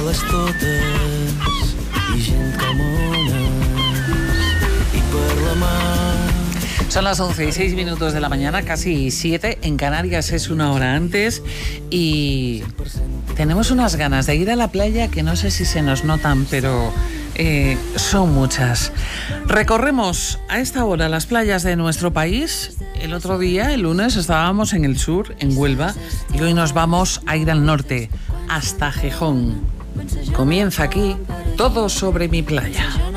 les totes i gent com ones i per la mar. Son las 11:06 de la mañana, casi 7. En Canarias es una hora antes y tenemos unas ganas de ir a la playa que no sé si se nos notan, pero son muchas. Recorremos a esta hora las playas de nuestro país. El otro día, el lunes, estábamos en el sur, en Huelva, y hoy nos vamos a ir al norte, hasta Gijón. Comienza aquí Todo sobre mi playa.